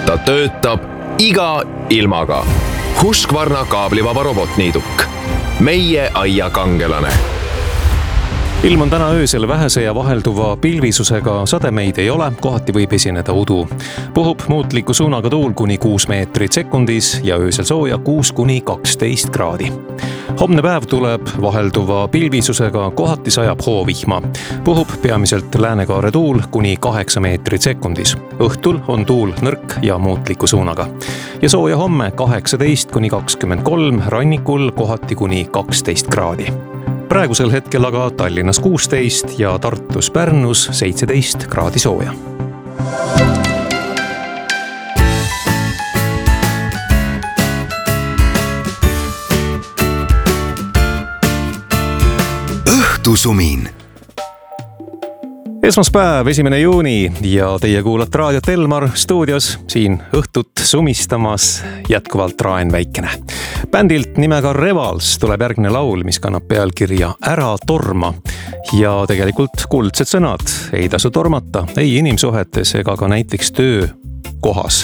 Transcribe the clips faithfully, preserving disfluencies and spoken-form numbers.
ta töötab iga ilmaga. Husqvarna kaablivaba robotniiduk. Meie aia kangelane. Ilm on täna öösel vähese ja vahelduva pilvisusega, sademeid ei ole, kohati võib esineda udu. Puhub muutliku suunaga tuul kuni kuus meetrit sekundis ja öösel sooja kuus kuni kaksteist kraadi. Homne päev tuleb vahelduva pilvisusega, kohati sajab hoovihma. Puhub peamiselt läänekaare tuul kuni kaheksa meetrit sekundis. Õhtul on tuul nõrk ja muutliku suunaga. Ja sooja homme kaheksateist kuni kakskümmend kolm, rannikul kohati kuni kaksteist kraadi. Praegusel hetkel aga Tallinnas kuusteist ja Tartus Pärnus seitseteist kraadi sooja. Õhtusumin. Esmaspäev, esimene juuni ja teie kuulate raadiot Elmar stuudios, siin õhtut sumistamas jätkuvalt Raen Väikene. Bändilt nimega Revals tuleb järgne laul, mis kannab pealkirja Ära torma ja tegelikult kuldsed sõnad. Ei tasu tormata, ei inimsuhetes ega ka näiteks töökohas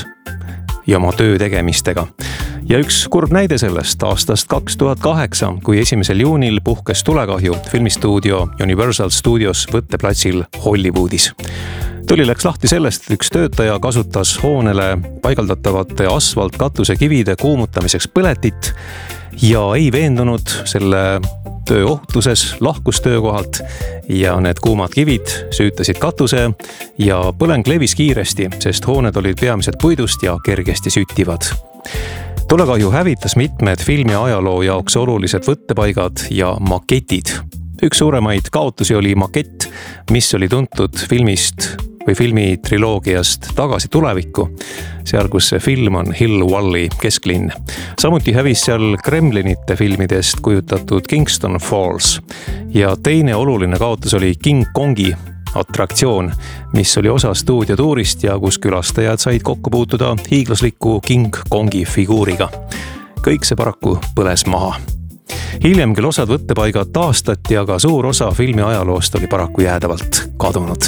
ja oma töö tegemistega. Ja üks kurb näide sellest aastast kaks tuhat kaheksa, kui esimesel juunil puhkes tulekahju filmistuudio Universal Studios võtteplatsil Hollywoodis. Tuli läks lahti sellest, et üks töötaja kasutas hoonele paigaldatavate asfaltkatuse kivide kuumutamiseks põletit ja ei veendunud selle töö ohutuses, lahkus töökohalt ja need kuumad kivid süütasid katuse ja põleng levis kiiresti, sest hooned olid peamiselt puidust ja kergesti süttivad. Tulekahju hävitas mitmed filmi ajaloo jaoks olulised võttepaigad ja maketid. Üks suuremaid kaotusi oli makett, mis oli tuntud filmist või filmi triloogiast Tagasi tulevikku, seal kus see film on Hill Valley kesklinn. Samuti hävis seal Kremlinite filmidest kujutatud Kingston Falls ja teine oluline kaotus oli King Kongi atraktsioon, mis oli osa stuudiotuurist ja kus külastajad said kokku puutuda hiiglasliku King Kongi figuuriga. Kõik see paraku põles maha. Hiljem küll osad võttepaigad taastati, aga suur osa filmi ajaloost oli paraku jäädavalt kadunud.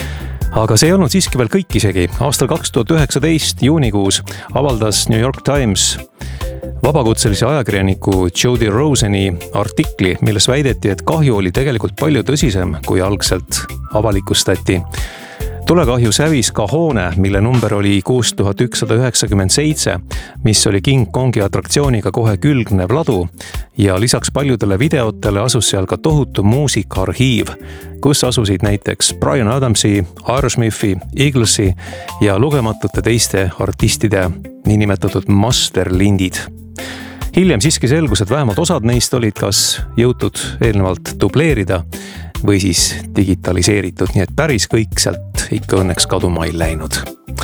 Aga see ei olnud siiski veel kõik isegi. Aastal kaks tuhat üheksateist juunikuus avaldas New York Times vabakutselise ajakirjaniku Jody Roseni artikli, milles väideti, et kahju oli tegelikult palju tõsisem, kui algselt avalikustati. Tulekahjus hävis ka hoone, mille number oli kuus tuhat ükssada üheksakümmend seitse, mis oli King Kongi atraktsiooniga kohe külgnev ladu ja lisaks paljudele videotele asus seal ka tohutu muusikaarhiiv, kus asusid näiteks Bryan Adamsi, Aerosmithi, Eaglesi ja lugematute teiste artistide niinimetatud masterlindid. Hiljem siiski selgus, et vähemalt osad neist olid kas jõutud eelnevalt dubleerida või siis digitaliseeritud, nii et päris kõik sealt ikka õnneks kaduma ei läinud.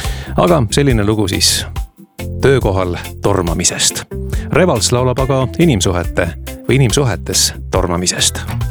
Aga selline lugu siis töökohal tormamisest. Revals laulab aga inimsuhete või inimsuhetes tormamisest.